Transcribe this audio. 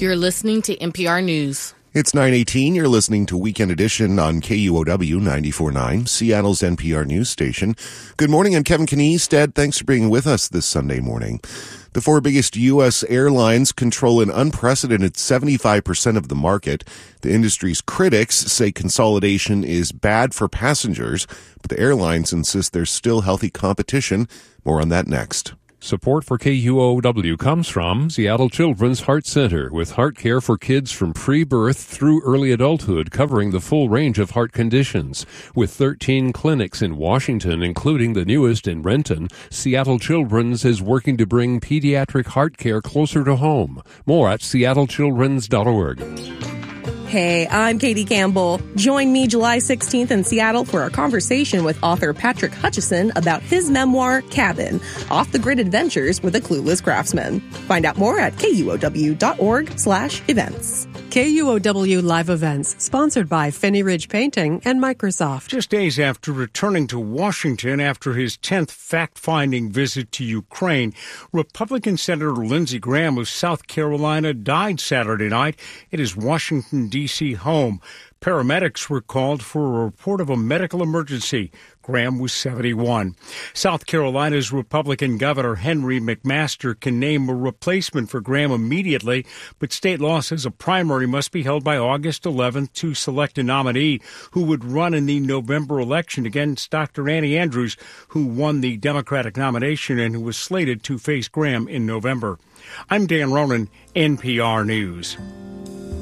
You're listening to NPR News. It's 9:18. You're listening to Weekend Edition on KUOW 94.9, Seattle's NPR news station. Good morning. I'm Kevin Kniestead. Thanks for being with us this Sunday morning. The four biggest U.S. airlines control an unprecedented 75% of the market. The industry's critics say consolidation is bad for passengers, but the airlines insist there's still healthy competition. More on that next. Support for KUOW comes from Seattle Children's Heart Center, with heart care for kids from pre-birth through early adulthood, covering the full range of heart conditions. With 13 clinics in Washington, including the newest in Renton, Seattle Children's is working to bring pediatric heart care closer to home. More at seattlechildrens.org. Hey, I'm Katie Campbell. Join me July 16th in Seattle for a conversation with author Patrick Hutchison about his memoir, Cabin, Off-the-Grid Adventures with a Clueless Craftsman. Find out more at KUOW.org/events. KUOW Live Events, sponsored by Finney Ridge Painting and Microsoft. Just days after returning to Washington after his 10th fact-finding visit to Ukraine, Republican Senator Lindsey Graham of South Carolina died Saturday night at his Washington, D.C. home. Paramedics were called for a report of a medical emergency. Graham was 71. South Carolina's Republican Governor Henry McMaster can name a replacement for Graham immediately, but state law says a primary must be held by August 11th to select a nominee who would run in the November election against Dr. Annie Andrews, who won the Democratic nomination and who was slated to face Graham in November. I'm Dan Ronan, NPR News.